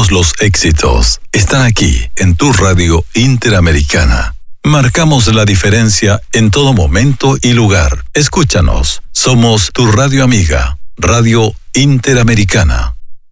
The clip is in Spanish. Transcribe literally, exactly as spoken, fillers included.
Todos los éxitos están aquí en tu radio Interamericana. Marcamos la diferencia en todo momento y lugar. Escúchanos. Somos tu radio amiga, Radio Interamericana.